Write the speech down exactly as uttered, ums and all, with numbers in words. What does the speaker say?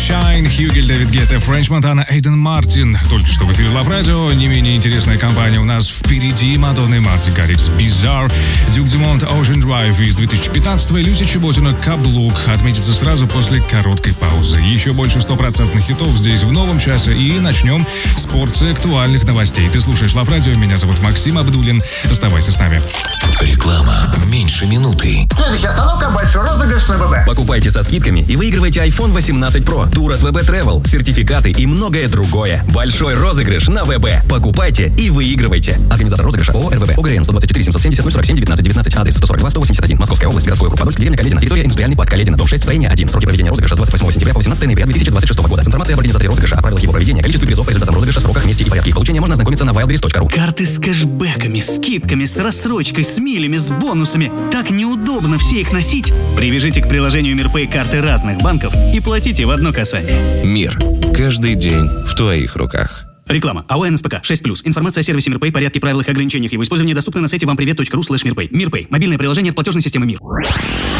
Shine, Хьюгель, Дэвид Гетта, Френч Монтана, Эйден Мартин. Только что в эфире Love Radio. Не менее интересная компания у нас впереди. Мадонна и Мартин Гаррикс, Bizarre, Дюк Дюмонт, Ocean Drive из две тысячи пятнадцатого, Люся Чеботина, Каблук. Отметится сразу после короткой паузы. Еще больше стопроцентных хитов здесь в новом часе. И начнем с порции актуальных новостей. Ты слушаешь Love Radio. Меня зовут Максим Абдуллин. Оставайся с нами. Реклама меньше минуты. Следующая остановка — большой розыгрыш на ВБ. Покупайте со скидками и выигрывайте айфон восемнадцать про, тур от ВБ Travel, сертификаты и многое другое. Большой розыгрыш на ВБ. Покупайте и выигрывайте. Организатор розыгрыша ООО РВБ ОГРН сто двадцать четыре семьсот семьдесят ноль сорок семь девятнадцать девятнадцать. Адрес сто сорок два сто восемьдесят один. Московская область. Городской округ Подольск. Деревня Каледина. Территория индустриальный парк Каледина. Дом шесть. Строение один. Сроки проведения розыгрыша с двадцать восьмого сентября по восемнадцатое ноября две тысячи двадцать шестого года. С информацией об организаторе розыгрыша, о правилах его проведения, количестве призов, результатам розыгрыша, сроках, месте и порядке их получения можно ознакомиться на wildberries точка ру. Карты с кэшбэками, скидками, с рассрочкой, с милями, с бонусами. Так неудобно все их носить. Привяжите к приложению Мирпэй карты разных банков и платите в одно касание. Мир. Каждый день в твоих руках. Реклама. АО НСПК шесть плюс. Информация о сервисе Мирпэй, порядке, правилах и ограничениях его использования доступна на сайте вампривет точка ру слэш Мирпэй. Мирпэй. Мобильное приложение от платежной системы Мир.